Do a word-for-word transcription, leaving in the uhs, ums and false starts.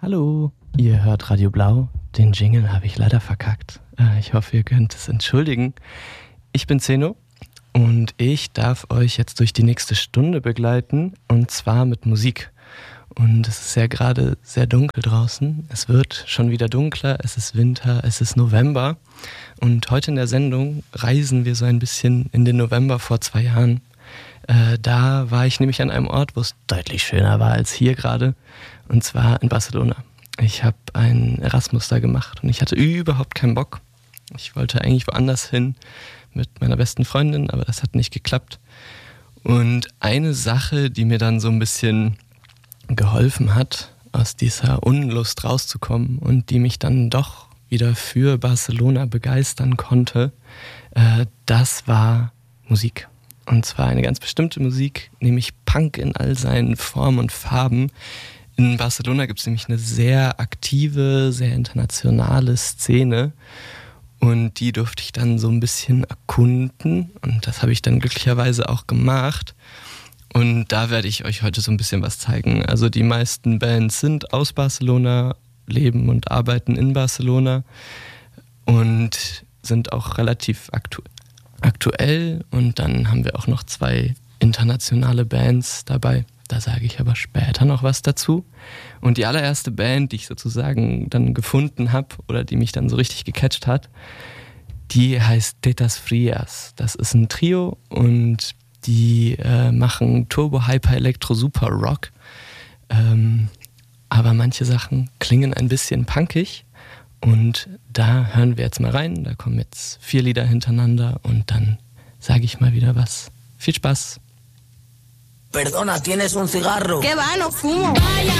Hallo, ihr hört Radio Blau. Den Jingle habe ich leider verkackt. Äh, ich hoffe, ihr könnt es entschuldigen. Ich bin Zeno und ich darf euch jetzt durch die nächste Stunde begleiten, und zwar mit Musik. Und es ist ja gerade sehr dunkel draußen. Es wird schon wieder dunkler, es ist Winter, es ist November. Und heute in der Sendung reisen wir so ein bisschen in den November vor zwei Jahren. Äh, da war ich nämlich an einem Ort, wo es deutlich schöner war als hier gerade. Und zwar in Barcelona. Ich habe einen Erasmus da gemacht und ich hatte überhaupt keinen Bock. Ich wollte eigentlich woanders hin mit meiner besten Freundin, aber das hat nicht geklappt. Und eine Sache, die mir dann so ein bisschen geholfen hat, aus dieser Unlust rauszukommen und die mich dann doch wieder für Barcelona begeistern konnte, äh, das war Musik. Und zwar eine ganz bestimmte Musik, nämlich Punk in all seinen Formen und Farben. In Barcelona gibt es nämlich eine sehr aktive, sehr internationale Szene und die durfte ich dann so ein bisschen erkunden und das habe ich dann glücklicherweise auch gemacht. Und da werde ich euch heute so ein bisschen was zeigen. Also die meisten Bands sind aus Barcelona, leben und arbeiten in Barcelona und sind auch relativ aktu- aktuell. Und dann haben wir auch noch zwei internationale Bands dabei. Da sage ich aber später noch was dazu. Und die allererste Band, die ich sozusagen dann gefunden habe oder die mich dann so richtig gecatcht hat, die heißt Tetas Frias. Das ist ein Trio und die äh, machen Turbo, Hyper, Elektro, Super Rock. Ähm, aber manche Sachen klingen ein bisschen punkig. Und da hören wir jetzt mal rein. Da kommen jetzt vier Lieder hintereinander und dann sage ich mal wieder was. Viel Spaß! Perdona, ¿tienes un cigarro? ¿Qué va? No fumo. Vaya,